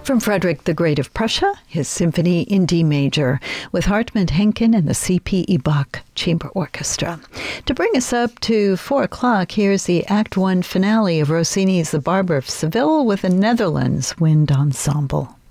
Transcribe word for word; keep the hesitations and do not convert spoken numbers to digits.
From Frederick the Great of Prussia, his Symphony in D major, with Hartmut Henken and the C P E. Bach Chamber Orchestra. To bring us up to four o'clock, here's the Act One finale of Rossini's The Barber of Seville with the Netherlands Wind Ensemble.